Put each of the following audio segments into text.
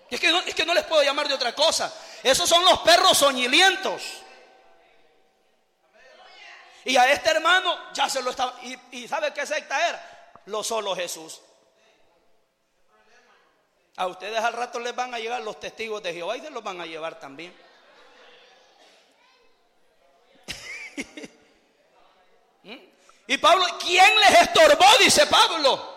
Es que no les puedo llamar de otra cosa. Esos son los perros soñolientos. Y a este hermano ya se lo estaba. ¿Y sabe qué secta era? Lo solo Jesús. A ustedes al rato les van a llegar los testigos de Jehová y se los van a llevar también. Y Pablo, ¿quién les estorbó? Dice Pablo.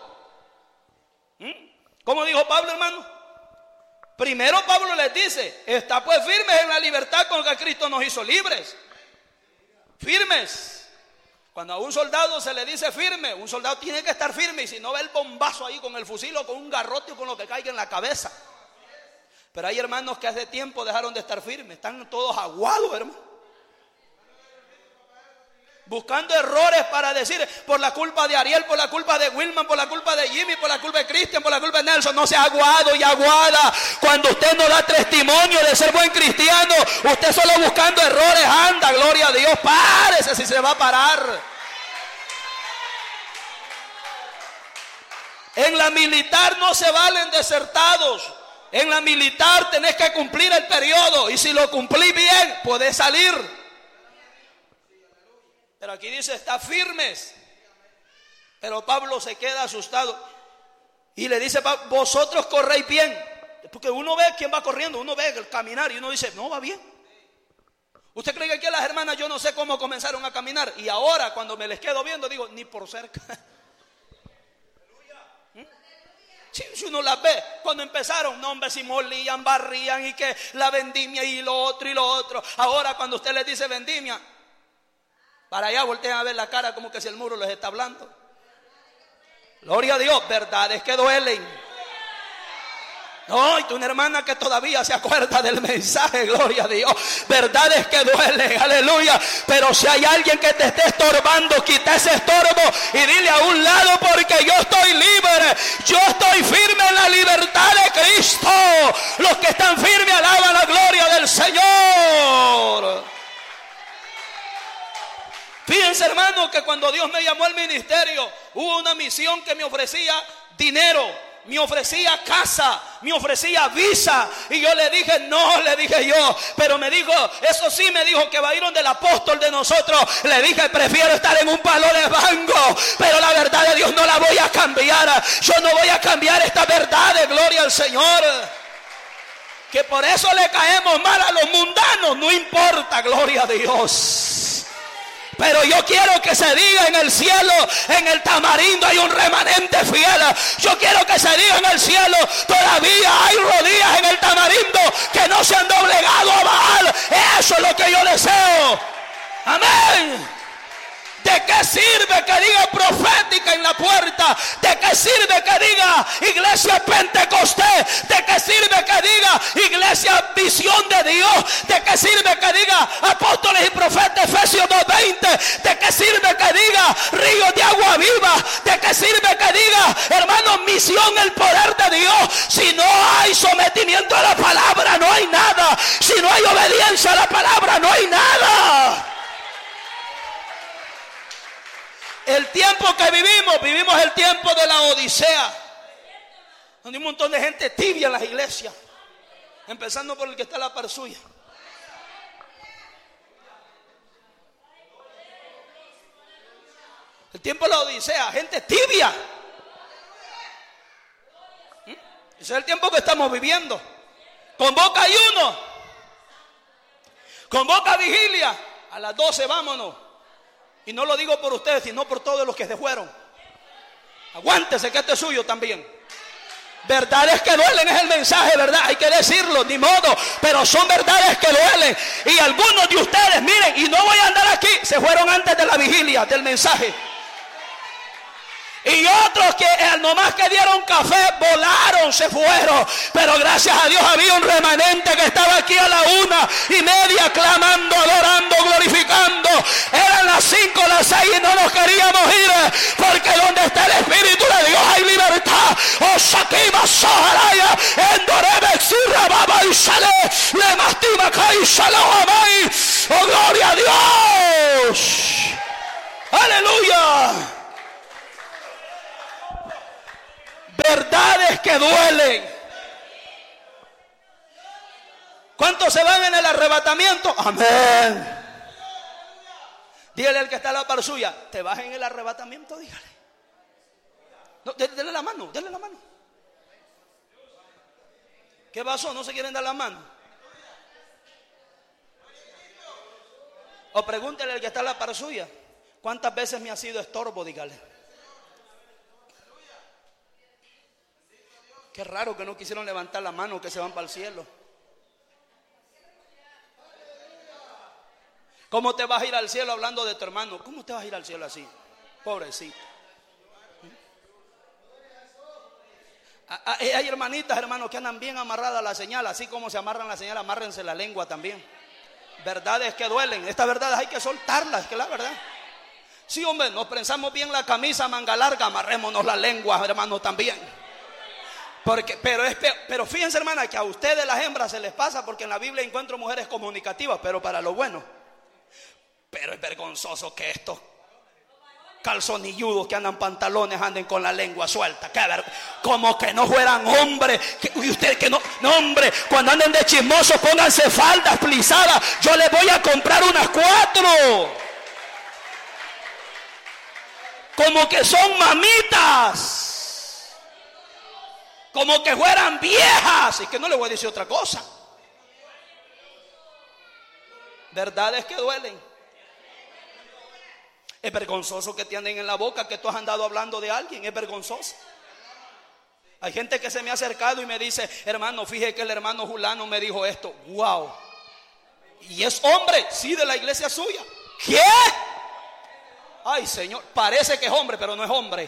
¿Cómo dijo Pablo, hermano? Primero Pablo les dice: está pues firmes en la libertad con que Cristo nos hizo libres. Firmes. Cuando a un soldado se le dice firme, un soldado tiene que estar firme, y si no ve el bombazo ahí con el fusil o con un garrote o con lo que caiga en la cabeza. Pero hay hermanos que hace tiempo dejaron de estar firmes, están todos aguados, hermano, buscando errores para decir: por la culpa de Ariel, por la culpa de Wilman, por la culpa de Jimmy, por la culpa de Cristian, por la culpa de Nelson. No sea aguado y aguada. Cuando usted no da testimonio de ser buen cristiano, usted solo buscando errores anda. Gloria a Dios. Párese si se va a parar. En la militar no se valen desertados. En la militar tenés que cumplir el periodo, y si lo cumplís bien, podés salir. Pero aquí dice: está firmes. Pero Pablo se queda asustado y le dice: vosotros corréis bien. Porque uno ve quién va corriendo, uno ve el caminar y uno dice: no, va bien. ¿Usted cree que aquí las hermanas, yo no sé cómo comenzaron a caminar? Y ahora cuando me les quedo viendo digo: ni por cerca. Si uno las ve, cuando empezaron, no, hombre, si molían, barrían, y que la vendimia y lo otro y lo otro. Ahora cuando usted les dice vendimia, para allá voltean a ver la cara como que si el muro les está hablando. Gloria a Dios. Verdades que duelen. No, y tú, una hermana que todavía se acuerda del mensaje, gloria a Dios. Verdades que duelen, aleluya. Pero si hay alguien que te esté estorbando, quita ese estorbo y dile a un lado: porque yo estoy libre, yo estoy firme en la libertad de Cristo. Los que están firmes alaban la gloria del Señor. Fíjense, hermano, que cuando Dios me llamó al ministerio, hubo una misión que me ofrecía dinero, me ofrecía casa, me ofrecía visa, y yo le dije: no, le dije yo. Pero me dijo, eso sí, me dijo que va a ir donde el apóstol de nosotros. Le dije: prefiero estar en un palo de banco, pero la verdad de Dios no la voy a cambiar. Yo no voy a cambiar esta verdad, de gloria al Señor. Que por eso le caemos mal a los mundanos, no importa, gloria a Dios. Pero yo quiero que se diga en el cielo: en el Tamarindo hay un remanente fiel. Yo quiero que se diga en el cielo: todavía hay rodillas en el Tamarindo que no se han doblegado a Baal. Eso es lo que yo deseo. Amén. ¿De qué sirve que diga profética en la puerta? ¿De qué sirve que diga iglesia Pentecostés? ¿De qué sirve que diga iglesia visión de Dios? ¿De qué sirve que diga apóstoles y profetas Efesios 2:20? ¿De qué sirve que diga ríos de agua viva? ¿De qué sirve que diga, hermanos, misión el poder de Dios? Si no hay sometimiento a la palabra, no hay nada. Si no hay obediencia a la palabra, no hay nada. El tiempo que vivimos el tiempo de la Odisea, donde hay un montón de gente tibia en las iglesias, empezando por el que está a la par suya. El tiempo de la Odisea, gente tibia. Ese es el tiempo que estamos viviendo. Convoca ayuno, convoca vigilia. A las 12 vámonos. Y no lo digo por ustedes, sino por todos los que se fueron. Aguántese, que este es suyo también. Verdades que duelen es el mensaje, ¿verdad? Hay que decirlo, ni modo. Pero son verdades que duelen. Y algunos de ustedes, miren, y no voy a andar aquí, se fueron antes de la vigilia, del mensaje. Y otros que nomás que dieron café, volaron, se fueron. Pero gracias a Dios había un remanente que estaba aquí a la 1:30, clamando, adorando, glorificando. Eran las 5, las 6 y no nos queríamos ir. Porque donde está el Espíritu de Dios hay libertad. Oh, Shakima Saharaya, Endorebe Xirra Baba y Sale, Le Mastima Kai Shalom. Oh, gloria a Dios. Aleluya. Verdades que duelen. ¿Cuántos se van en el arrebatamiento? Amén. Dígale al que está a la par suya, te vas en el arrebatamiento, dígale. No, denle la mano, denle la mano. ¿Qué pasó? ¿No se quieren dar la mano? O pregúntele al que está a la par suya, ¿cuántas veces me ha sido estorbo? Dígale. Qué raro que no quisieron levantar la mano, que se van para el cielo. ¿Cómo te vas a ir al cielo hablando de tu hermano? ¿Cómo te vas a ir al cielo así? Pobrecito. Hay hermanitas, hermanos, que andan bien amarradas a la señal. Así como se amarran la señal, amárrense la lengua también. Verdades que duelen. Estas verdades hay que soltarlas, que es la verdad. Sí, hombre, nos prensamos bien la camisa manga larga, amarrémonos la lengua, hermanos, también. Pero fíjense, hermana, que a ustedes las hembras se les pasa, porque en la Biblia encuentro mujeres comunicativas, pero para lo bueno. Pero es vergonzoso que estos calzonilludos que andan pantalones anden con la lengua suelta. Como que no fueran hombres. Y ustedes que no, hombre, cuando anden de chismosos pónganse faldas plisadas. Yo les voy a comprar unas 4. Como que son mamitas. Como que fueran viejas. Y que no les voy a decir otra cosa. Verdades que duelen. Es vergonzoso que te anden en la boca que tú has andado hablando de alguien. Es vergonzoso. Hay gente que se me ha acercado y me dice, hermano, fíjese que el hermano Julano me dijo esto. Wow. Y es hombre, sí, de la iglesia suya. ¿Qué? Ay, Señor, parece que es hombre, pero no es hombre.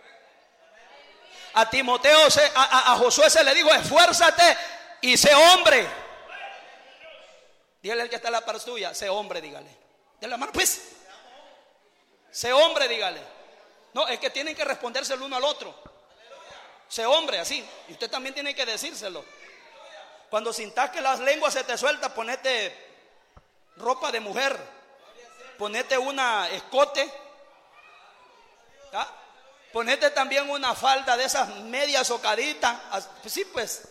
A Timoteo, a Josué se le dijo, esfuérzate y sé hombre. Dígale al que está en la par suya, sé hombre, dígale. De la mano, pues. Sé hombre, dígale. No, es que tienen que responderse el uno al otro. Sé hombre, así. Y usted también tiene que decírselo. Cuando sintas que las lenguas se te sueltan, ponete ropa de mujer. Ponete una escote. ¿Ah? Ponete también una falda de esas medias socaditas. Sí, pues.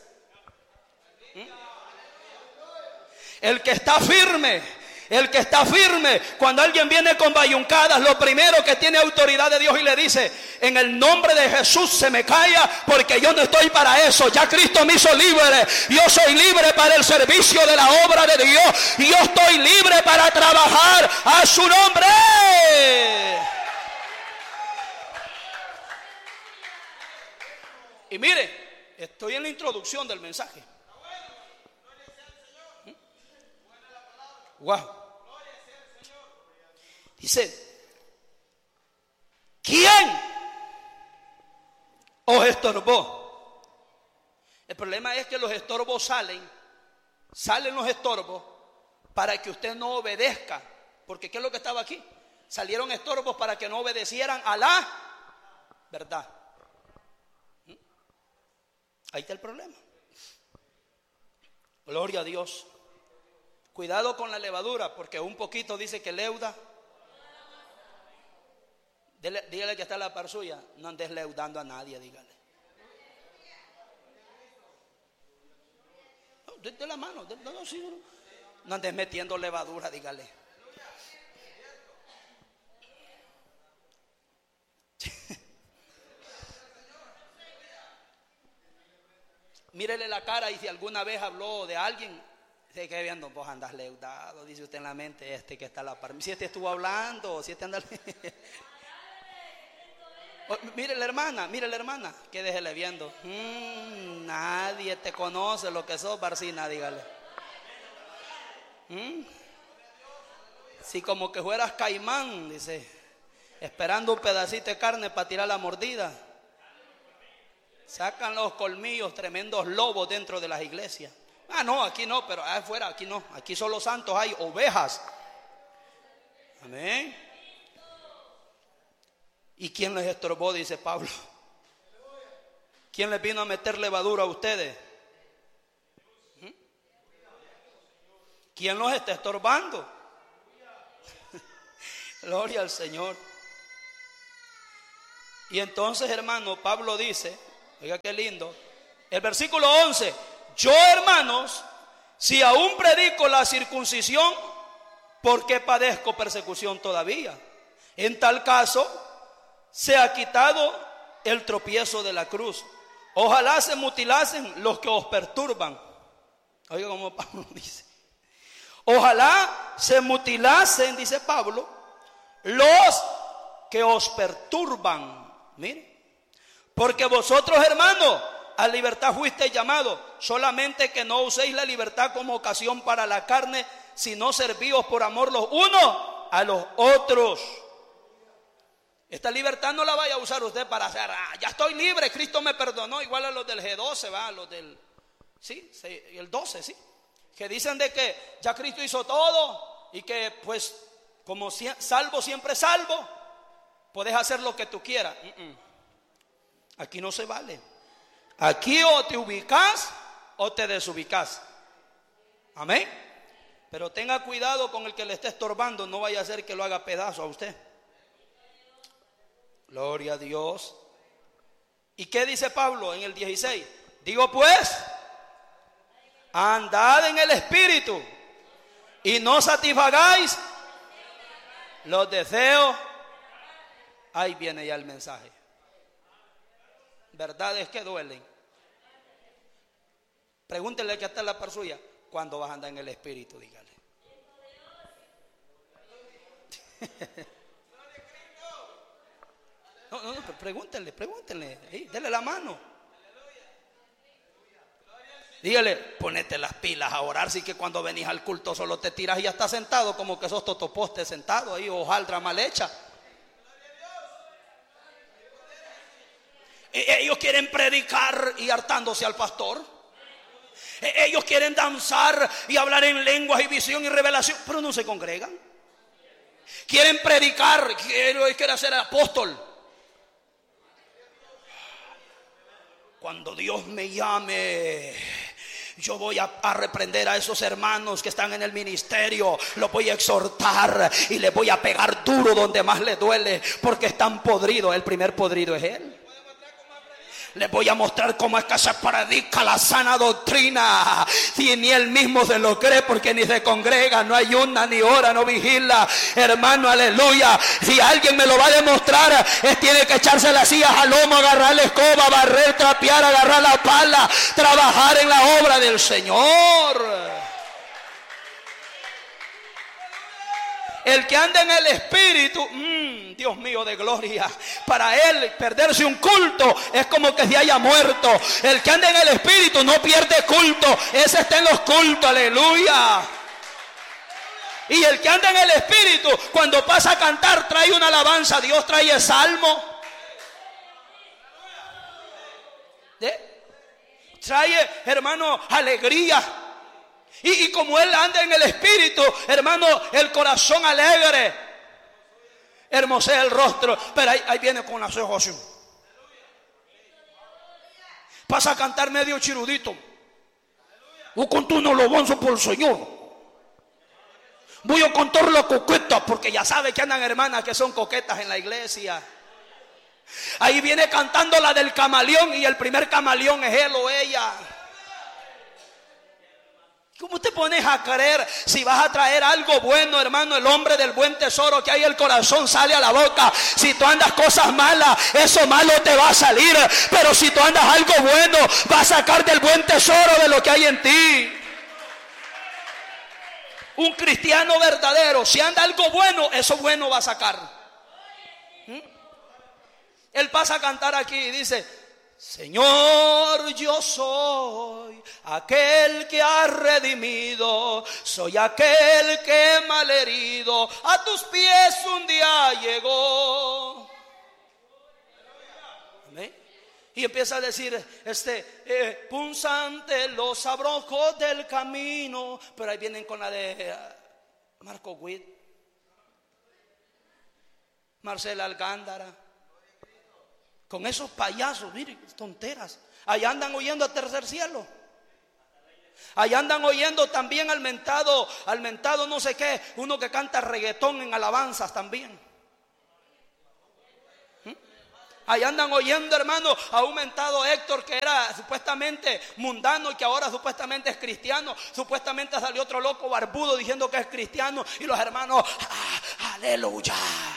El que está firme. El que está firme, cuando alguien viene con bayuncadas, lo primero que tiene autoridad de Dios y le dice, en el nombre de Jesús se me calla, porque yo no estoy para eso. Ya Cristo me hizo libre. Yo soy libre para el servicio de la obra de Dios. Y yo estoy libre para trabajar a su nombre. Y mire, estoy en la introducción del mensaje. Wow. Dice, ¿quién os estorbó? El problema es que los estorbos salen los estorbos para que usted no obedezca. Porque ¿qué es lo que estaba aquí? Salieron estorbos para que no obedecieran a la verdad. Ahí está el problema. Gloria a Dios. Cuidado con la levadura, porque un poquito dice que leuda. Dígale que está a la par suya, no andes leudando a nadie, dígale. No, de la mano, no andes metiendo levadura, dígale. Mírele la cara y si alguna vez habló de alguien, se queda viendo, vos andas leudado, dice usted en la mente, que está a la par. Si estuvo hablando, si anda... Mire la hermana, que déjele viendo. Nadie te conoce lo que sos, Barcina, dígale. Si como que fueras caimán, dice, esperando un pedacito de carne para tirar la mordida. Sacan los colmillos, tremendos lobos dentro de las iglesias. No, aquí no, pero afuera, aquí no. Aquí solo santos hay, ovejas. Amén. ¿Y quién les estorbó? Dice Pablo. ¿Quién les vino a meter levadura a ustedes? ¿Quién los está estorbando? Gloria al Señor. Y entonces, hermano, Pablo dice, oiga qué lindo, el versículo 11, yo, hermanos, Si aún predico la circuncisión, ¿por qué padezco persecución todavía? En tal caso, se ha quitado el tropiezo de la cruz. Ojalá se mutilasen los que os perturban. Oiga como Pablo dice. Ojalá se mutilasen, dice Pablo, los que os perturban. Mire, porque vosotros, hermanos, a libertad fuisteis llamados, solamente que no uséis la libertad como ocasión para la carne, sino servíos por amor los unos a los otros. Esta libertad no la vaya a usar usted para hacer, ya estoy libre, Cristo me perdonó, igual a los del G12, va, a los del, sí, el 12, sí, que dicen de que ya Cristo hizo todo y que pues como salvo siempre salvo, puedes hacer lo que tú quieras. Aquí no se vale. Aquí o te ubicas o te desubicas. Amén. Pero tenga cuidado con el que le esté estorbando, no vaya a ser que lo haga pedazo a usted. Gloria a Dios. ¿Y qué dice Pablo en el 16? Digo pues, andad en el Espíritu y no satisfagáis los deseos. Ahí viene ya el mensaje. Verdades que duelen. Pregúntele que está en la par suya, ¿cuándo vas a andar en el Espíritu? Dígale. No, pregúntenle, dele la mano. Dígale, ponete las pilas a orar, sí que cuando venís al culto solo te tiras y ya estás sentado, como que sos totoposte sentado ahí, hojaldra mal hecha. Ellos quieren predicar y hartándose al pastor. Ellos quieren danzar y hablar en lenguas y visión y revelación, pero no se congregan. Quieren predicar, quieren ser apóstol. Cuando Dios me llame, yo voy a reprender a esos hermanos que están en el ministerio. Los voy a exhortar y les voy a pegar duro donde más les duele, porque están podridos. El primer podrido es él. Les voy a mostrar cómo es que se predica la sana doctrina. Si ni él mismo se lo cree, porque ni se congrega, no ayuna, ni ora, no vigila. Hermano, aleluya. Si alguien me lo va a demostrar, tiene que echarse las sillas al lomo, agarrar la escoba, barrer, trapear, agarrar la pala, trabajar en la obra del Señor. El que anda en el Espíritu, Dios mío de gloria, para él perderse un culto es como que se haya muerto. El que anda en el Espíritu no pierde culto, ese está en los cultos, aleluya. Y el que anda en el Espíritu, cuando pasa a cantar, trae una alabanza. Dios trae salmo, trae, hermano, alegría. Y como él anda en el Espíritu, hermano, el corazón alegre hermosea el rostro. Pero ahí viene con las ojos así. Pasa a cantar medio chirudito. Voy con tu no lo bonzo por el Señor. Voy a contar la coqueta, porque ya sabe que andan hermanas que son coquetas en la iglesia. Ahí viene cantando la del camaleón, y el primer camaleón es él o ella. ¿Cómo te pones a creer si vas a traer algo bueno, hermano? El hombre del buen tesoro que hay en el corazón sale a la boca. Si tú andas cosas malas, eso malo te va a salir. Pero si tú andas algo bueno, va a sacar del buen tesoro de lo que hay en ti. Un cristiano verdadero, si anda algo bueno, eso bueno va a sacar. Él pasa a cantar aquí y dice: Señor, yo soy aquel que ha redimido, soy aquel que malherido a tus pies un día llegó. Amén. Y empieza a decir, punzante los abrojos del camino. Pero ahí vienen con la de Marco Witt, Marcela Algándara, con esos payasos, miren, tonteras. Allá andan oyendo a Tercer Cielo. Allá andan oyendo también al mentado no sé qué, uno que canta reggaetón en alabanzas también. Ahí andan oyendo, hermano, ha aumentado Héctor, que era supuestamente mundano y que ahora supuestamente es cristiano. Supuestamente salió otro loco barbudo diciendo que es cristiano. Y los hermanos, aleluya.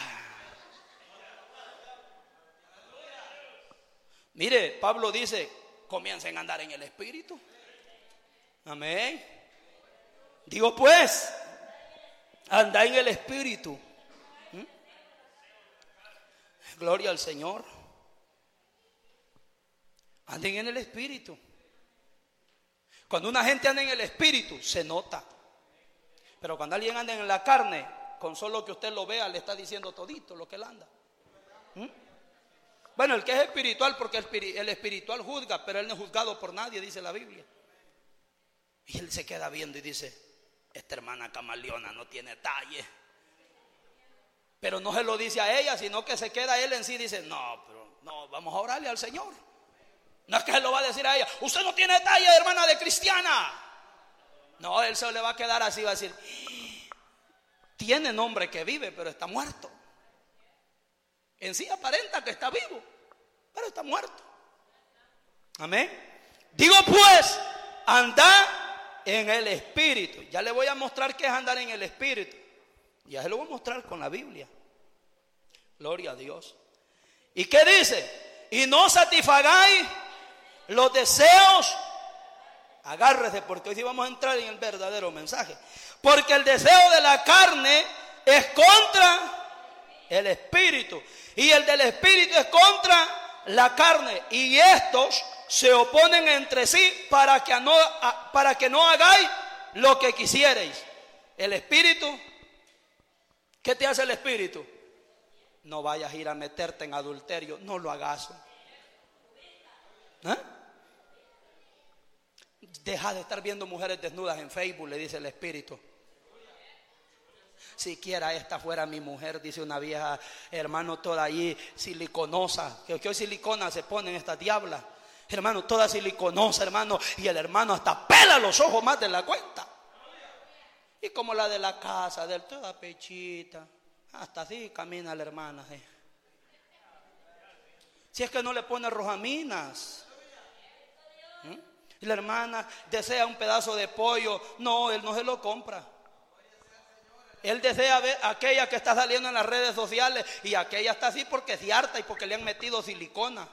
Mire, Pablo dice, comiencen a andar en el Espíritu. Amén. Digo pues, anda en el Espíritu. Gloria al Señor. Anden en el Espíritu. Cuando una gente anda en el Espíritu, se nota. Pero cuando alguien anda en la carne, con solo que usted lo vea, le está diciendo todito lo que él anda. Bueno, el que es espiritual, porque el espiritual juzga, pero él no es juzgado por nadie, dice la Biblia. Y él se queda viendo y dice, esta hermana camaleona no tiene talle. Pero no se lo dice a ella, sino que se queda él en sí y dice, no, pero no, vamos a orarle al Señor. No es que él lo va a decir a ella, usted no tiene talla de hermana de cristiana. No, él se le va a quedar así, va a decir, tiene nombre que vive, pero está muerto. En sí aparenta que está vivo, pero está muerto. Amén. Digo pues, anda en el Espíritu. Ya le voy a mostrar qué es andar en el Espíritu. Ya se lo voy a mostrar con la Biblia. Gloria a Dios. ¿Y qué dice? Y no satisfagáis los deseos. Agárrese, porque hoy sí vamos a entrar en el verdadero mensaje. Porque el deseo de la carne es contra el Espíritu, y el del Espíritu es contra la carne, y estos se oponen entre sí para que no hagáis lo que quisierais. El Espíritu, ¿qué te hace el Espíritu? No vayas a ir a meterte en adulterio, no lo hagas. Deja de estar viendo mujeres desnudas en Facebook, le dice el Espíritu. Siquiera esta fuera mi mujer, dice una vieja, hermano, toda ahí siliconosa, que hoy silicona se ponen estas diablas, hermano, toda siliconosa, hermano, y el hermano hasta pela los ojos más de la cuenta. Y como la de la casa, de toda pechita, hasta así camina la hermana. Si es que no le pone rojaminas. Y la hermana desea un pedazo de pollo, no, él no se lo compra. Él desea ver a aquella que está saliendo en las redes sociales, y aquella está así porque se harta y porque le han metido silicona.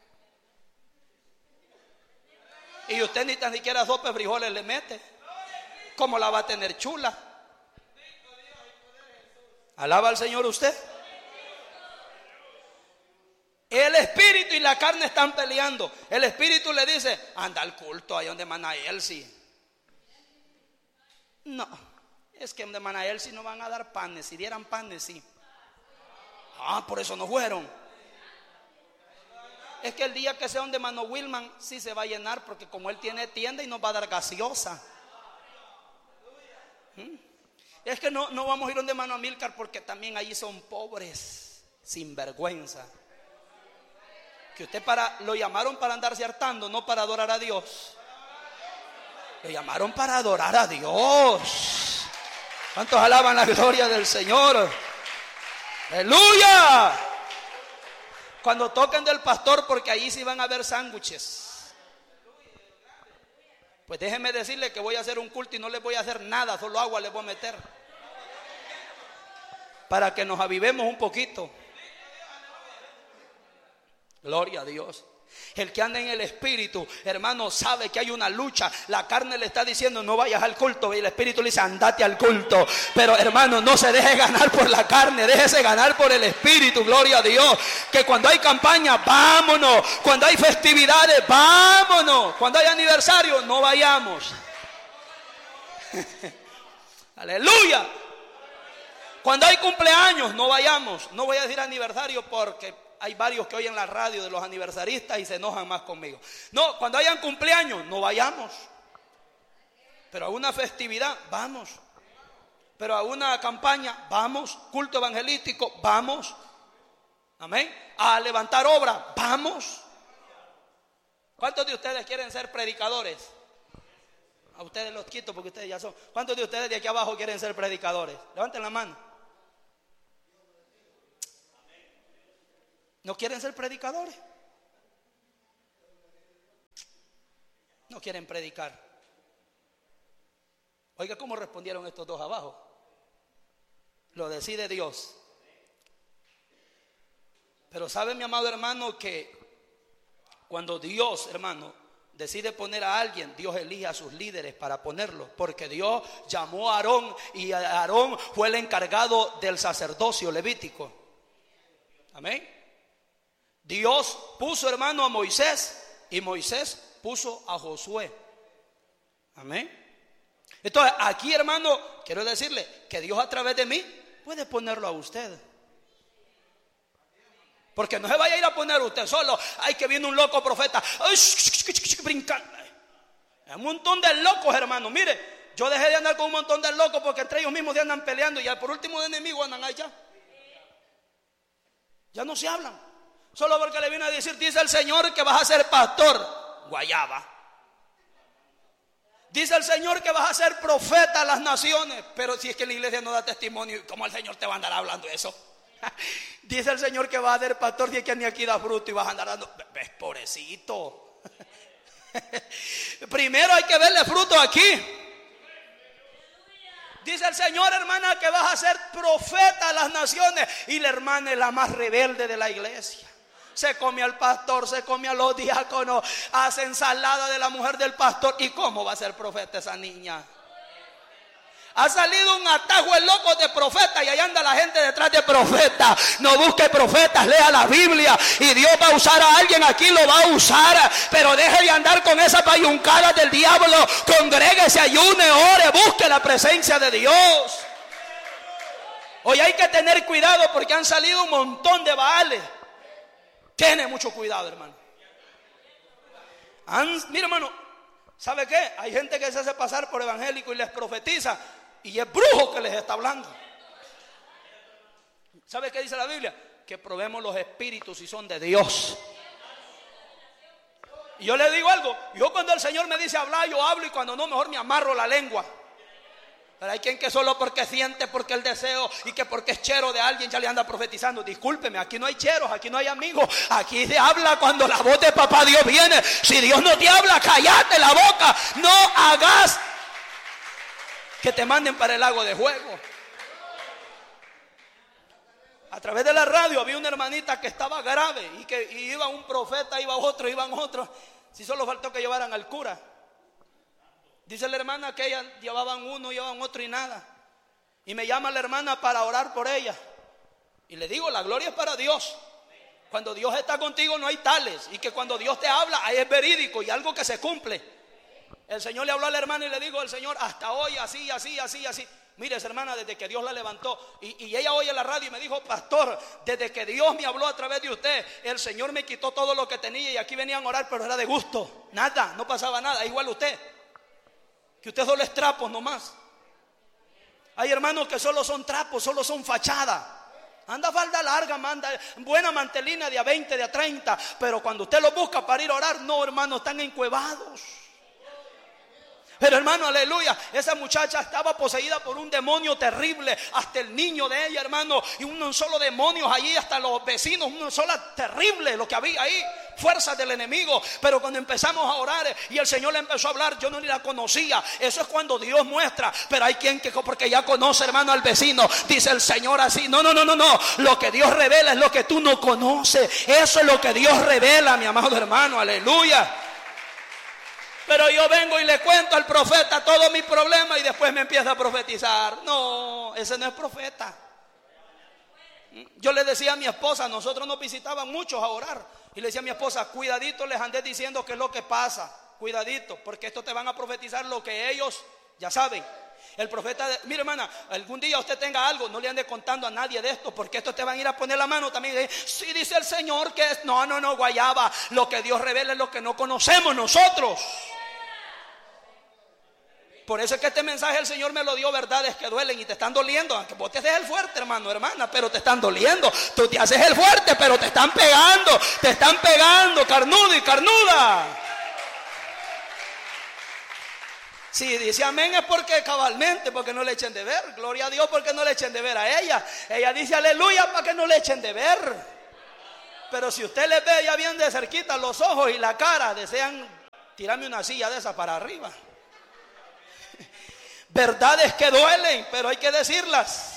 Y usted ni tan siquiera sopa de frijoles le mete. ¿Cómo la va a tener chula? ¿Alaba al Señor usted? El Espíritu y la carne están peleando. El Espíritu le dice, anda al culto ahí donde mana Elsie. No. Es que de Manael si no van a dar panes. Si dieran panes, sí. Por eso no fueron. Es que el día que sea donde Mano Wilman, sí se va a llenar, porque como él tiene tienda y nos va a dar gaseosa. Es que no vamos a ir donde Mano Amílcar, porque también allí son pobres, sin vergüenza. Que usted lo llamaron para andarse hartando, no para adorar a Dios. Lo llamaron para adorar a Dios. ¿Cuántos alaban la gloria del Señor? ¡Aleluya! Cuando toquen del pastor, porque allí sí van a haber sándwiches. Pues déjenme decirle que voy a hacer un culto y no les voy a hacer nada, solo agua les voy a meter. Para que nos avivemos un poquito. Gloria a Dios. El que anda en el Espíritu, hermano, sabe que hay una lucha. La carne le está diciendo no vayas al culto, y el Espíritu le dice andate al culto. Pero hermano, no se deje ganar por la carne, déjese ganar por el Espíritu. Gloria a Dios. Que cuando hay campaña, vámonos. Cuando hay festividades, vámonos. Cuando hay aniversario, no vayamos. Aleluya. Cuando hay cumpleaños, no vayamos. No voy a decir aniversario porque hay varios que oyen la radio de los aniversaristas y se enojan más conmigo. No, cuando hayan cumpleaños, no vayamos. Pero a una festividad, vamos. Pero a una campaña, vamos. Culto evangelístico, vamos. Amén. A levantar obra, vamos. ¿Cuántos de ustedes quieren ser predicadores? A ustedes los quito porque ustedes ya son. ¿Cuántos de ustedes de aquí abajo quieren ser predicadores? Levanten la mano. ¿No quieren ser predicadores? No quieren predicar. Oiga cómo respondieron estos dos abajo. Lo decide Dios. Pero sabe, mi amado hermano, que cuando Dios, hermano, decide poner a alguien, Dios elige a sus líderes para ponerlos, porque Dios llamó a Aarón y Aarón fue el encargado del sacerdocio levítico. Amén. Dios puso, hermano, a Moisés y Moisés puso a Josué. Amén. Entonces aquí, hermano, quiero decirle que Dios a través de mí puede ponerlo a usted. Porque no se vaya a ir a poner usted solo. Ay, que viene un loco profeta. Ay, brincando. Hay un montón de locos, hermano. Mire, yo dejé de andar con un montón de locos porque entre ellos mismos se andan peleando. Y por último de enemigos andan allá. Ya no se hablan. Solo porque le vino a decir, dice el Señor que vas a ser pastor. Guayaba. Dice el Señor que vas a ser profeta a las naciones. Pero si es que la iglesia no da testimonio, ¿cómo el Señor te va a andar hablando eso? Dice el Señor que va a ser pastor, si es que ni aquí da fruto y vas a andar dando. ¿Ves, pobrecito? Primero hay que verle fruto aquí. Dice el Señor, hermana, que vas a ser profeta a las naciones. Y la hermana es la más rebelde de la iglesia. Se come al pastor, se come a los diáconos, hace ensalada de la mujer del pastor. ¿Y cómo va a ser profeta esa niña? Ha salido un atajo de locos de profeta y ahí anda la gente detrás de profeta. No busque profetas, lea la Biblia y Dios va a usar a alguien aquí, lo va a usar. Pero deje de andar con esa payuncada del diablo. Congréguese, ayune, ore, busque la presencia de Dios. Hoy hay que tener cuidado porque han salido un montón de baales. Tiene mucho cuidado, hermano. Mira, hermano, ¿sabe qué? Hay gente que se hace pasar por evangélico y les profetiza y es brujo que les está hablando. ¿Sabe qué dice la Biblia? Que probemos los espíritus si son de Dios. Y yo le digo algo, yo cuando el Señor me dice hablar, yo hablo, y cuando no, mejor me amarro la lengua. Pero hay quien que solo porque siente, porque el deseo y que porque es chero de alguien ya le anda profetizando. Discúlpeme, aquí no hay cheros, aquí no hay amigos. Aquí se habla cuando la voz de papá Dios viene. Si Dios no te habla, cállate la boca. No hagas que te manden para el lago de fuego. A través de la radio había una hermanita que estaba grave y iba un profeta, iban otros. Si solo faltó que llevaran al cura. Dice la hermana que ella llevaban uno, llevaban otro y nada. Y me llama la hermana para orar por ella. Y le digo, la gloria es para Dios. Cuando Dios está contigo no hay tales. Y que cuando Dios te habla, ahí es verídico y algo que se cumple. El Señor le habló a la hermana y le dijo, el Señor, hasta hoy así. Mire, esa hermana, desde que Dios la levantó, y ella oye la radio y me dijo, pastor, desde que Dios me habló a través de usted, el Señor me quitó todo lo que tenía y aquí venían a orar, pero era de gusto. Nada, no pasaba nada, igual usted. Que usted solo es trapos nomás. Hay hermanos que solo son trapos, solo son fachada. Anda falda larga, manda buena mantelina de a 20, de a 30. Pero cuando usted lo busca para ir a orar, no, hermano, están encuevados. Pero hermano, aleluya, esa muchacha estaba poseída por un demonio terrible. Hasta el niño de ella, hermano, y un solo demonios allí, hasta los vecinos, una sola terrible lo que había ahí. Fuerzas del enemigo. Pero cuando empezamos a orar y el Señor le empezó a hablar, yo no ni la conocía. Eso es cuando Dios muestra. Pero hay quien que porque ya conoce, hermano, al vecino, dice el Señor así. No. Lo que Dios revela es lo que tú no conoces. Eso es lo que Dios revela, mi amado hermano, aleluya. Pero yo vengo y le cuento al profeta todo mi problema y después me empieza a profetizar. No, ese no es profeta. Yo le decía a mi esposa, nosotros nos visitaban muchos a orar. Y le decía a mi esposa, cuidadito, les andé diciendo qué es lo que pasa. Cuidadito, porque esto te van a profetizar lo que ellos ya saben. El profeta, mire hermana, algún día usted tenga algo, no le ande contando a nadie de esto, porque estos te van a ir a poner la mano también. Sí, dice el Señor que es, no, guayaba. Lo que Dios revela es lo que no conocemos nosotros. Por eso es que este mensaje el Señor me lo dio, verdades que duelen y te están doliendo. Aunque vos te haces el fuerte, hermano, hermana, pero te están doliendo. Tú te haces el fuerte, pero te están pegando, carnudo y carnuda. Si dice amén es porque cabalmente, porque no le echen de ver. Gloria a Dios porque no le echen de ver a ella. Ella dice aleluya para que no le echen de ver. Pero si usted les ve ya bien de cerquita los ojos y la cara, desean tirarme una silla de esa para arriba. Verdades que duelen, pero hay que decirlas.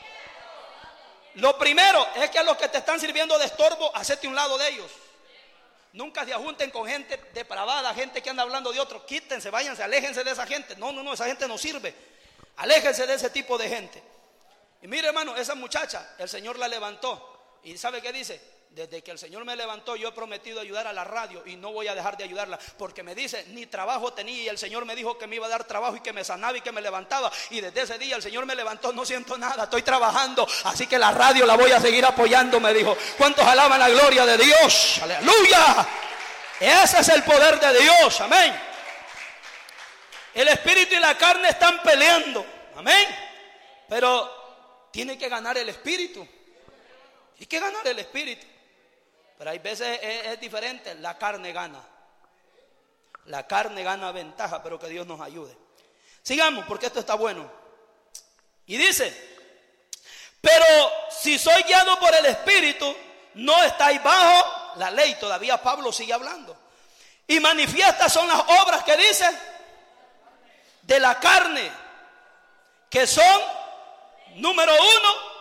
Lo primero es que a los que te están sirviendo de estorbo, hacete un lado de ellos. Nunca se ajunten con gente depravada, gente que anda hablando de otros. Quítense, váyanse, aléjense de esa gente. No, esa gente no sirve. Aléjense de ese tipo de gente. Y mire, hermano, esa muchacha, el Señor la levantó. ¿Y sabe qué dice? Desde que el Señor me levantó, yo he prometido ayudar a la radio y no voy a dejar de ayudarla, porque me dice, ni trabajo tenía y el Señor me dijo que me iba a dar trabajo y que me sanaba y que me levantaba, y desde ese día el Señor me levantó, no siento nada, estoy trabajando, así que la radio la voy a seguir apoyando, me dijo. ¿Cuántos alaban la gloria de Dios? ¡Aleluya! Ese es el poder de Dios, amén. El espíritu y la carne están peleando, amén, pero tiene que ganar el espíritu. Hay que ganar el espíritu. Pero hay veces es diferente, la carne gana. La carne gana ventaja, pero que Dios nos ayude. Sigamos, porque esto está bueno. Y dice, pero si soy guiado por el Espíritu, no estáis bajo la ley. Todavía Pablo sigue hablando. Y manifiestas son las obras que dice de la carne, que son, número uno,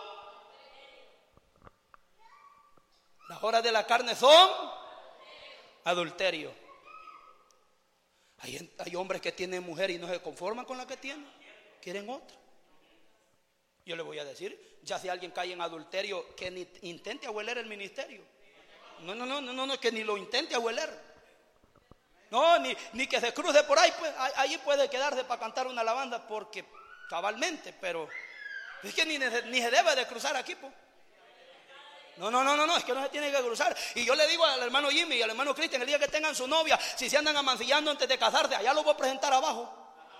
las obras de la carne son adulterio. Hay hombres que tienen mujer y no se conforman con la que tienen, quieren otra. Yo le voy a decir, ya si alguien cae en adulterio, que ni intente ahueler el ministerio. No, que ni lo intente ahueler. No, ni que se cruce por ahí, pues allí puede quedarse para cantar una alabanza, porque cabalmente, pero es que ni se debe de cruzar aquí, pues. No, es que no se tiene que cruzar. Y yo le digo al hermano Jimmy y al hermano Cristian, el día que tengan su novia, si se andan amancillando antes de casarse, allá los voy a presentar abajo.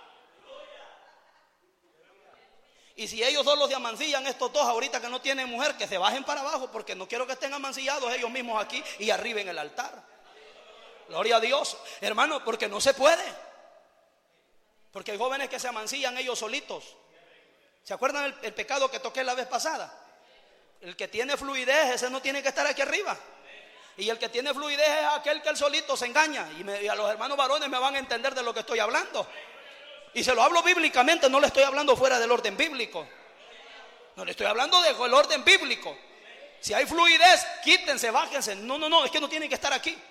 Y si ellos solos se amancillan, estos dos ahorita que no tienen mujer, que se bajen para abajo, porque no quiero que estén amancillados ellos mismos aquí y arriba en el altar. Gloria a Dios, hermano, porque no se puede. Porque hay jóvenes que se amancillan ellos solitos. ¿Se acuerdan el pecado que toqué la vez pasada? El que tiene fluidez, ese no tiene que estar aquí arriba. Y el que tiene fluidez es aquel que él solito se engaña. Y a los hermanos varones me van a entender de lo que estoy hablando. Y se lo hablo bíblicamente, no le estoy hablando fuera del orden bíblico. No le estoy hablando del orden bíblico. Si hay fluidez, quítense, bájense. No, es que no tienen que estar aquí.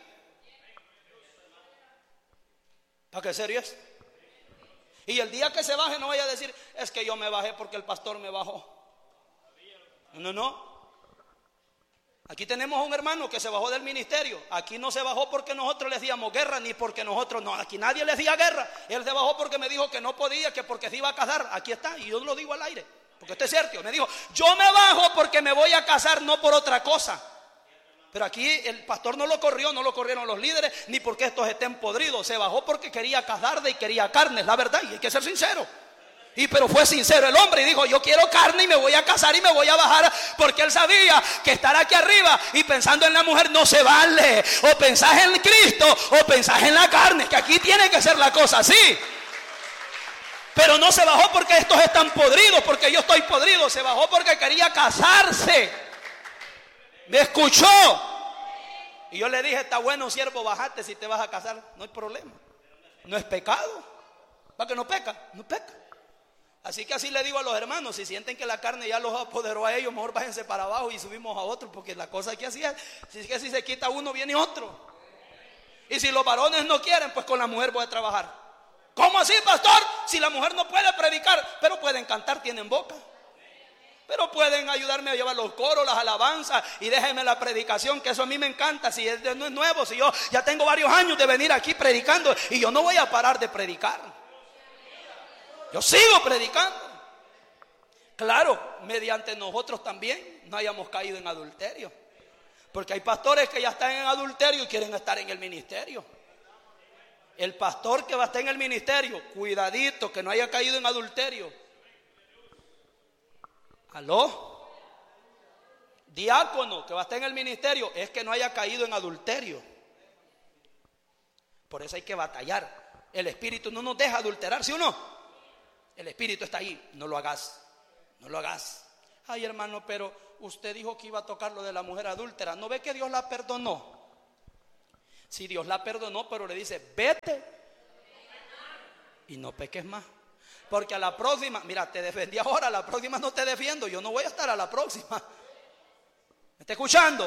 ¿Para qué serio es? Y el día que se baje no vaya a decir, es que yo me bajé porque el pastor me bajó. No. Aquí tenemos a un hermano que se bajó del ministerio. Aquí no se bajó porque nosotros le hacíamos guerra, ni porque nosotros no. Aquí nadie le hacía guerra. Él se bajó porque me dijo que no podía, que porque se iba a casar. Aquí está, y yo lo digo al aire, porque esto es cierto. Me dijo, yo me bajo porque me voy a casar, no por otra cosa. Pero aquí el pastor no lo corrió, no lo corrieron los líderes, ni porque estos estén podridos. Se bajó porque quería casarse y quería carne, es la verdad, y hay que ser sincero. Pero fue sincero el hombre y dijo, yo quiero carne y me voy a casar y me voy a bajar, porque él sabía que estar aquí arriba y pensando en la mujer no se vale. O pensás en Cristo o pensás en la carne, que aquí tiene que ser la cosa así. Pero no se bajó porque estos están podridos, porque yo estoy podrido. Se bajó porque quería casarse. ¿Me escuchó? Y yo le dije, está bueno, siervo, bajate si te vas a casar, no hay problema. No es pecado. ¿Para que no peca? No peca. Así que así le digo a los hermanos, si sienten que la carne ya los apoderó a ellos, mejor bájense para abajo y subimos a otro, porque la cosa que así es. Si se quita uno, viene otro. Y si los varones no quieren, pues con la mujer voy a trabajar. ¿Cómo así, pastor? Si la mujer no puede predicar, pero pueden cantar, tienen boca. Pero pueden ayudarme a llevar los coros, las alabanzas, y déjenme la predicación, que eso a mí me encanta. Si no es nuevo, si yo ya tengo varios años de venir aquí predicando, y yo no voy a parar de predicar. Yo sigo predicando. Claro, mediante nosotros también no hayamos caído en adulterio. Porque hay pastores que ya están en adulterio y quieren estar en el ministerio. El pastor que va a estar en el ministerio, cuidadito que no haya caído en adulterio. ¿Aló? Diácono que va a estar en el ministerio, es que no haya caído en adulterio. Por eso hay que batallar. El espíritu no nos deja adulterar, ¿sí o no? El espíritu está ahí, no lo hagas. Ay, hermano, pero usted dijo que iba a tocar lo de la mujer adúltera. ¿No ve que Dios la perdonó? Sí, Dios la perdonó, pero le dice, vete y no peques más. Porque a la próxima, mira, te defendí ahora, a la próxima no te defiendo. Yo no voy a estar a la próxima. ¿Me está escuchando?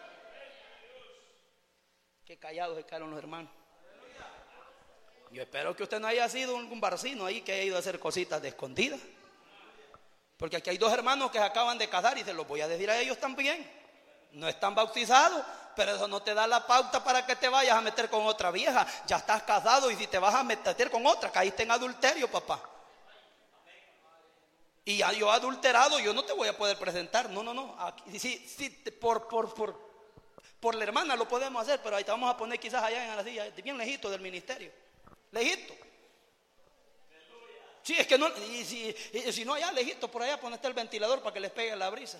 Qué callados se quedaron los hermanos. Yo espero que usted no haya sido un barcino ahí que haya ido a hacer cositas de escondidas. Porque aquí hay dos hermanos que se acaban de casar y se los voy a decir a ellos también. No están bautizados, pero eso no te da la pauta para que te vayas a meter con otra vieja. Ya estás casado y si te vas a meter con otra, caíste en adulterio, papá. Y ya yo adulterado, yo no te voy a poder presentar. No. Aquí, sí, por la hermana lo podemos hacer, pero ahí te vamos a poner quizás allá en la silla, bien lejito del ministerio. Lejito. Sí, es que no, y si no allá lejito, por allá ponete el ventilador para que les pegue la brisa.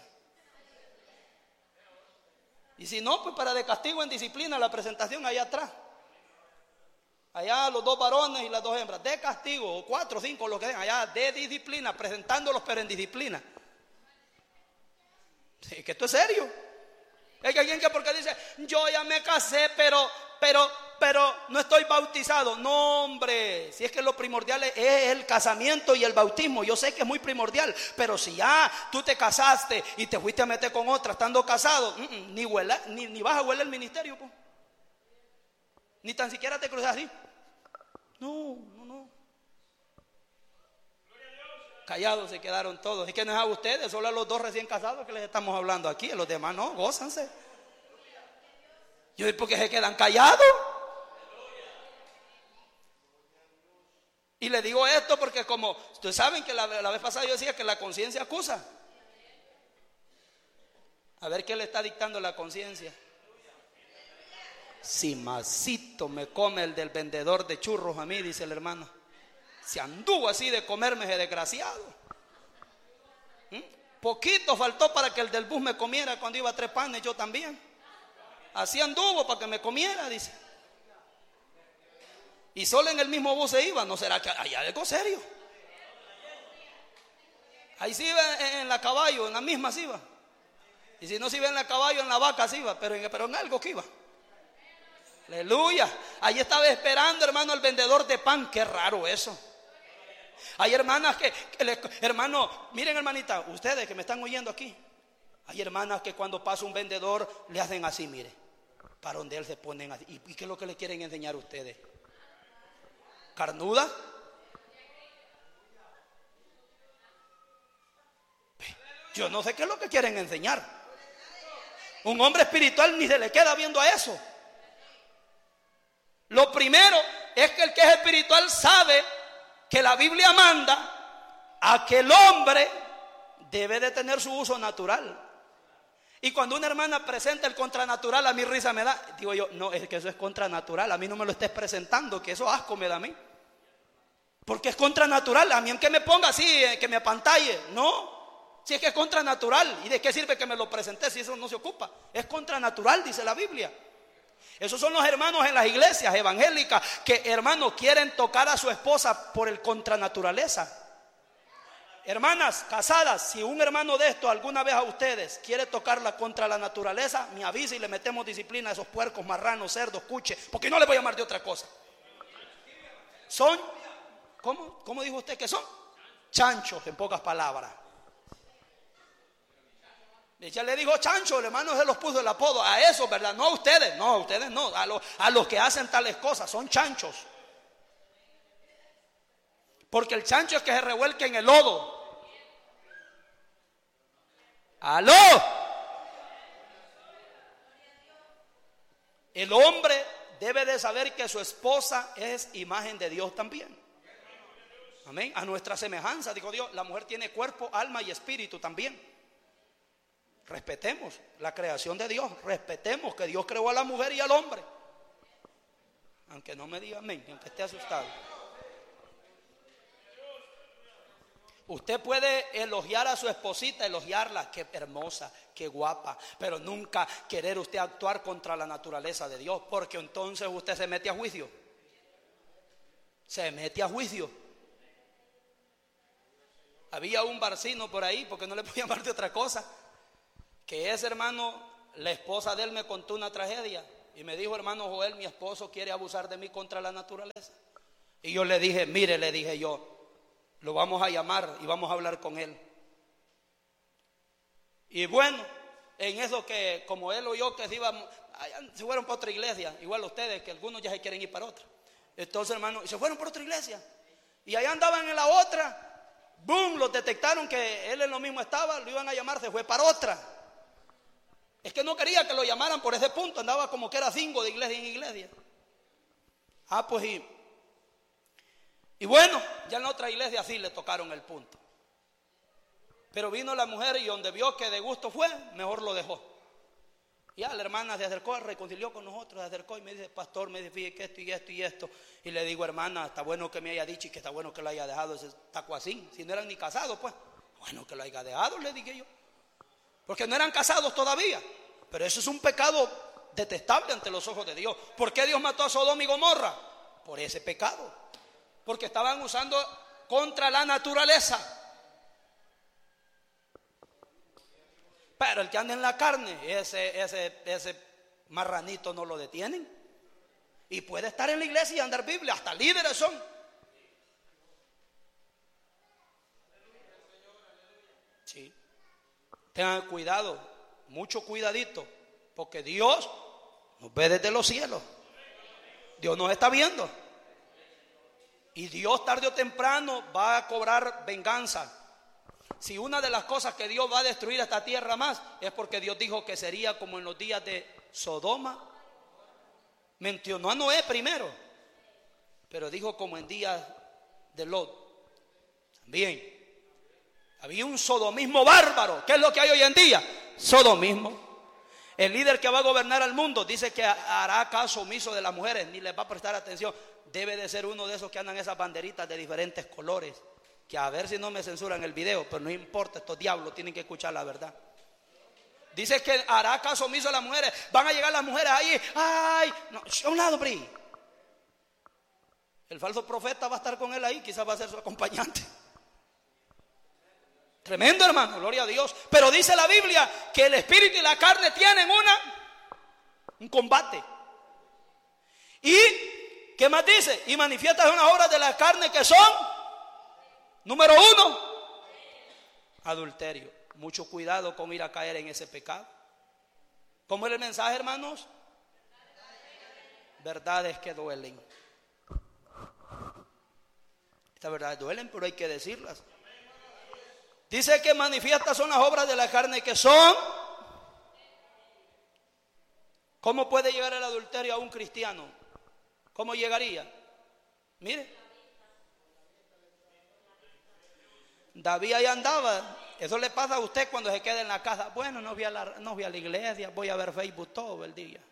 Y si no, pues para de castigo en disciplina la presentación allá atrás. Allá los dos varones y las dos hembras, de castigo, o 4 o 5, lo que den, allá de disciplina, presentándolos pero en disciplina. Sí, que esto es serio. Es que alguien que porque dice, yo ya me casé, pero no estoy bautizado. No, hombre, si es que lo primordial es el casamiento y el bautismo. Yo sé que es muy primordial, pero si ya tú te casaste y te fuiste a meter con otra estando casado, ni vas a hueler el ministerio, pues. Ni tan siquiera te cruzas así. No. Callados se quedaron todos. Es que no es a ustedes, solo a los 2 recién casados que les estamos hablando aquí. A los demás no, gózanse. Yo, ¿por qué se quedan callados? Y le digo esto porque como ustedes saben que la vez pasada yo decía que la conciencia acusa. A ver qué le está dictando la conciencia. Si masito me come el del vendedor de churros a mí, dice el hermano. Se anduvo así de comerme ese desgraciado. Poquito faltó para que el del bus me comiera cuando iba a 3 panes, yo también. Así anduvo para que me comiera, dice. Y solo en el mismo bus se iba. ¿No será que allá algo serio? Ahí sí iba en la caballo, en la misma sí iba. Y si no se iba en la caballo, en la vaca sí iba, pero en algo que iba. Aleluya. Ahí estaba esperando, hermano, el vendedor de pan. Qué raro eso. Hay hermanas hermano, miren, hermanita, ustedes que me están oyendo aquí. Hay hermanas que cuando pasa un vendedor le hacen así, mire, para donde él se ponen así. ¿Y qué es lo que le quieren enseñar a ustedes? ¿Carnuda? Yo no sé qué es lo que quieren enseñar. Un hombre espiritual ni se le queda viendo a eso. Lo primero es que el que es espiritual sabe que la Biblia manda a que el hombre debe de tener su uso natural. Y cuando una hermana presenta el contranatural, a mí risa me da. Digo yo, no, es que eso es contranatural. A mí no me lo estés presentando, que eso asco me da a mí. Porque es contranatural. A mí en que me ponga así, que me apantalle. No, si es que es contranatural. ¿Y de qué sirve que me lo presenté si eso no se ocupa? Es contranatural, dice la Biblia. Esos son los hermanos en las iglesias evangélicas que, hermanos, quieren tocar a su esposa por el contranaturaleza. Hermanas casadas, si un hermano de esto alguna vez a ustedes quiere tocarla contra la naturaleza, me avisa y le metemos disciplina a esos puercos, marranos, cerdos, cuche, porque no le voy a llamar de otra cosa. Son, ¿cómo dijo usted que son? Chanchos, en pocas palabras. Ella le dijo chancho, el hermano se los puso el apodo a eso, ¿verdad? No a ustedes, a los que hacen tales cosas, son chanchos. Porque el chancho es que se revuelque en el lodo. ¡Aló! El hombre debe de saber que su esposa es imagen de Dios también. Amén. A nuestra semejanza, dijo Dios, la mujer tiene cuerpo, alma y espíritu también. Respetemos la creación de Dios. Respetemos que Dios creó a la mujer y al hombre. Aunque no me diga amén, aunque esté asustado. Usted puede elogiar a su esposita, elogiarla, qué hermosa, qué guapa, pero nunca querer usted actuar contra la naturaleza de Dios, porque entonces usted se mete a juicio. Se mete a juicio. había un barcino por ahí, porque no le puedo llamar de otra cosa, que ese hermano, la esposa de él me contó una tragedia y me dijo: hermano Joel, mi esposo quiere abusar de mí contra la naturaleza. Y yo le dije: mire, le dije yo, lo vamos a llamar y vamos a hablar con él. Y bueno, en eso que como él oyó que se fueron para otra iglesia, igual ustedes, que algunos ya se quieren ir para otra. Entonces, hermano, se fueron para otra iglesia y allá andaban en la otra. Boom, los detectaron que él en lo mismo estaba, lo iban a llamar, se fue para otra. Es que no quería que lo llamaran por ese punto, andaba como que era cingo de iglesia en iglesia. Pues y bueno, ya en la otra iglesia sí le tocaron el punto. Pero vino la mujer y donde vio que de gusto fue, mejor lo dejó. Ya la hermana se acercó, reconcilió con nosotros, se acercó y me dice: pastor, me dice, fíjate que esto y esto y esto. Y le digo: hermana, está bueno que me haya dicho y que está bueno que lo haya dejado ese taco así. Si no eran ni casados, pues, bueno que lo haya dejado, le dije yo. Porque no eran casados todavía. Pero eso es un pecado detestable ante los ojos de Dios. ¿Por qué Dios mató a Sodoma y Gomorra? Por ese pecado. Porque estaban usando contra la naturaleza. Pero el que anda en la carne, ese marranito no lo detienen. Y puede estar en la iglesia y andar Biblia, hasta líderes son. Sí. Tengan cuidado, mucho cuidadito, porque Dios nos ve desde los cielos. Dios nos está viendo. Y Dios tarde o temprano va a cobrar venganza. Si una de las cosas que Dios va a destruir esta tierra más, es porque Dios dijo que sería como en los días de Sodoma. Mencionó a Noé primero, pero dijo como en días de Lot. También había un sodomismo bárbaro. ¿Qué es lo que hay hoy en día? Sodomismo. El líder que va a gobernar al mundo dice que hará caso omiso de las mujeres, ni les va a prestar atención. Debe de ser uno de esos que andan esas banderitas de diferentes colores. Que a ver si no me censuran el video, pero no importa, estos diablos tienen que escuchar la verdad. Dice que hará caso omiso a las mujeres. Van a llegar las mujeres ahí. ¡Ay! No, a un lado, Bri. El falso profeta va a estar con él ahí, quizás va a ser su acompañante. Tremendo, hermano, gloria a Dios. Pero dice la Biblia que el espíritu y la carne tienen un combate. ¿Y qué más dice? Y manifiestas unas obras de la carne que son: número 1, adulterio. Mucho cuidado con ir a caer en ese pecado. ¿Cómo es el mensaje, hermanos? Verdades que duelen. Estas verdades duelen, pero hay que decirlas. Dice que manifiestas son las obras de la carne que son. ¿Cómo puede llegar el adulterio a un cristiano? ¿Cómo llegaría? Mire, David ahí andaba. Eso le pasa a usted cuando se queda en la casa. Bueno, no fui a la iglesia, voy a ver Facebook todo el día.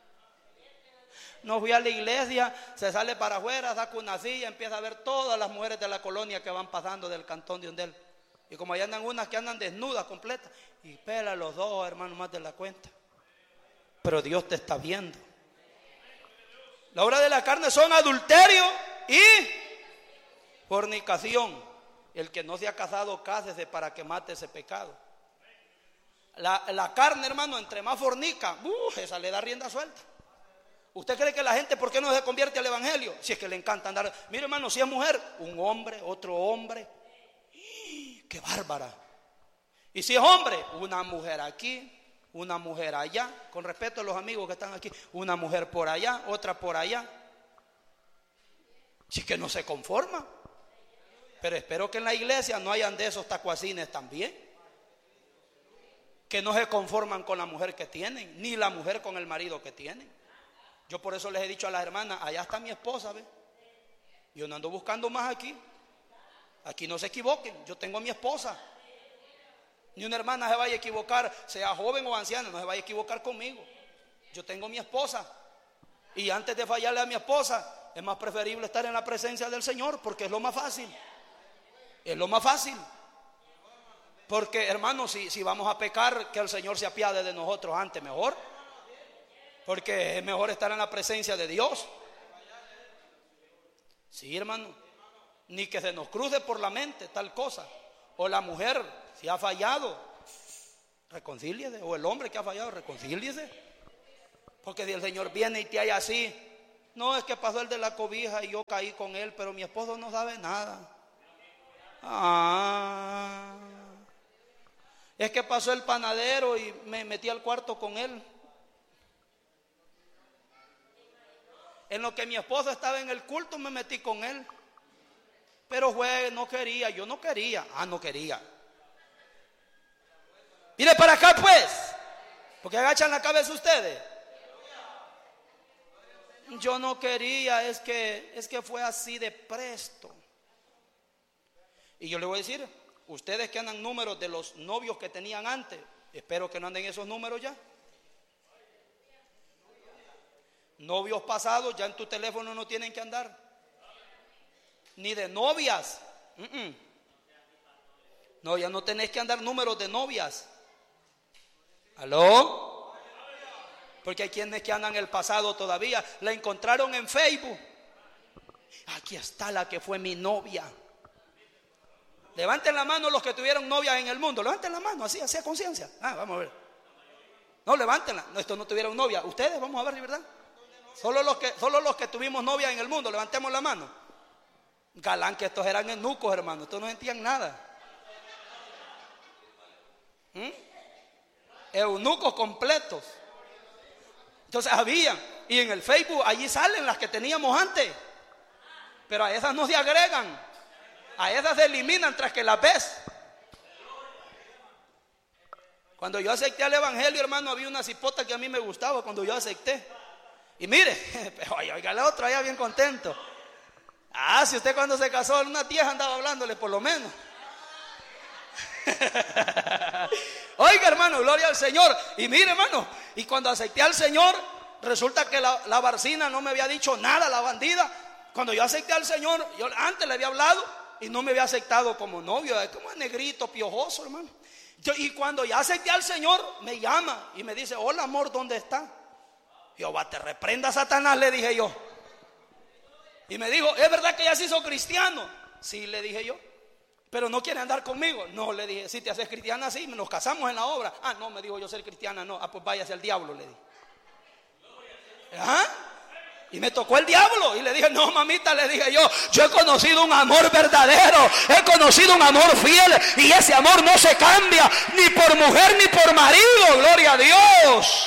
No fui a la iglesia, se sale para afuera, saca una silla, empieza a ver todas las mujeres de la colonia que van pasando del cantón de Ondel. Y como allá andan unas que andan desnudas, completas, y pela los dos, hermanos, más de la cuenta. Pero Dios te está viendo. La obra de la carne son adulterio y fornicación. El que no se ha casado, cásese para que mate ese pecado. La carne, hermano, entre más fornica, esa le da rienda suelta. ¿Usted cree que la gente, por qué no se convierte al evangelio? Si es que le encanta andar. Mire, hermano, si es mujer, un hombre, otro hombre. ¡Qué bárbara! Y si es hombre, una mujer aquí, una mujer allá. Con respeto a los amigos que están aquí, una mujer por allá, otra por allá. Si es que no se conforma. Pero espero que en la iglesia no hayan de esos tacuacines también, que no se conforman con la mujer que tienen, ni la mujer con el marido que tienen. Yo por eso les he dicho a las hermanas: allá está mi esposa, ¿ve? Yo no ando buscando más aquí. Aquí no se equivoquen, yo tengo a mi esposa. Ni una hermana se vaya a equivocar, sea joven o anciana, no se vaya a equivocar conmigo. Yo tengo a mi esposa. Y antes de fallarle a mi esposa, es más preferible estar en la presencia del Señor, porque es lo más fácil. Es lo más fácil. Porque, hermanos, si vamos a pecar, que el Señor se apiade de nosotros antes, mejor. Porque es mejor estar en la presencia de Dios. Sí, hermano. Ni que se nos cruce por la mente tal cosa. O la mujer, si ha fallado, reconcíliese. O el hombre que ha fallado, reconcíliese. Porque si el Señor viene y te halla así, no, es que pasó el de la cobija y yo caí con él, pero mi esposo no sabe nada. Es que pasó el panadero y me metí al cuarto con él. En lo que mi esposo estaba en el culto me metí con él. Pero no quería, yo no quería. No quería. Mire para acá pues. Porque agachan la cabeza ustedes. Yo no quería, es que fue así de presto. Y yo le voy a decir, ustedes que andan números de los novios que tenían antes, espero que no anden esos números ya. Novios pasados ya en tu teléfono no tienen que andar. Ni de novias. No, ya no tenés que andar números de novias. ¿Aló? Porque hay quienes que andan en el pasado todavía. La encontraron en Facebook. Aquí está la que fue mi novia. Levanten la mano los que tuvieron novias en el mundo. Levanten la mano, así a conciencia. Vamos a ver. No, levántenla. No, estos no tuvieron novia. Ustedes, vamos a ver, ¿verdad? Solo los que tuvimos novia en el mundo. Levantemos la mano. Galán, que estos eran eunucos, hermano. Estos no sentían nada. Eunucos completos. Entonces había. Y en el Facebook allí salen las que teníamos antes. Pero a esas no se agregan. A esas se eliminan tras que las ves. Cuando yo acepté al evangelio, hermano, había una cipota que a mí me gustaba cuando yo acepté. Y mire, oiga el otro allá bien contento. Si usted cuando se casó, una tía andaba hablándole por lo menos. Oiga, hermano, gloria al Señor. Y mire, hermano, y cuando acepté al Señor, resulta que la Barcina no me había dicho nada, la bandida. Cuando yo acepté al Señor, yo antes le había hablado y no me había aceptado como novio, es como negrito, piojoso, hermano. Y cuando ya acepté al Señor, me llama y me dice: hola, amor, ¿dónde está? Jehová te reprenda, Satanás, le dije yo. Y me dijo: ¿es verdad que ya se hizo cristiano? Sí, le dije yo. Pero no quiere andar conmigo. No, le dije: si te haces cristiana, sí, nos casamos en la obra. No, me dijo: yo ser cristiana, no. Pues váyase al diablo, le dije. Y me tocó el diablo. Y le dije: no, mamita, le dije yo he conocido un amor verdadero, he conocido un amor fiel, y ese amor no se cambia ni por mujer ni por marido. Gloria a Dios.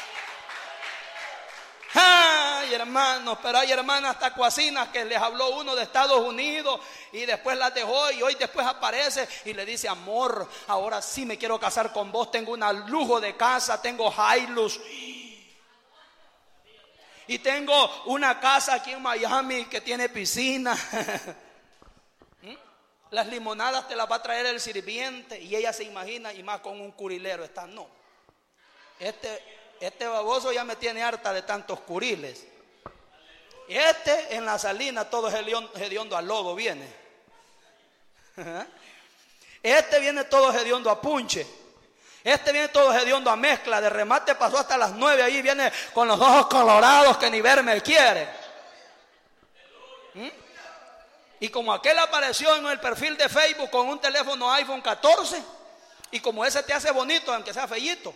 Ay, hermanos, pero hay hermanas tacuacinas que les habló uno de Estados Unidos y después las dejó, y hoy después aparece y le dice: amor, ahora sí me quiero casar con vos, tengo un lujo de casa, tengo Hilux y tengo una casa aquí en Miami que tiene piscina. Las limonadas te las va a traer el sirviente. Y ella se imagina, y más con un curilero. No, este baboso ya me tiene harta de tantos curiles. En la salina todo hediondo a lodo viene. Viene todo hediondo a punche. Viene todo hediondo a mezcla. De remate pasó hasta las 9. Ahí viene con los ojos colorados que ni verme quiere. Y como aquel apareció en el perfil de Facebook con un teléfono iPhone 14, y como ese te hace bonito aunque sea feíto.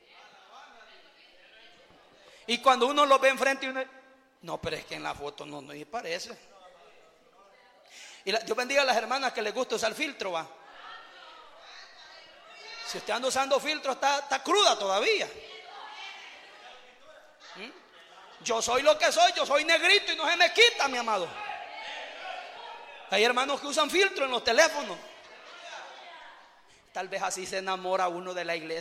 Y cuando uno lo ve enfrente, uno: no, pero es que en la foto no me parece. Y Dios bendiga a las hermanas que les gusta usar filtro, va. Si usted anda usando filtro, está cruda todavía. Yo soy lo que soy, yo soy negrito y no se me quita, mi amado. Hay hermanos que usan filtro en los teléfonos. Tal vez así se enamora uno de la iglesia.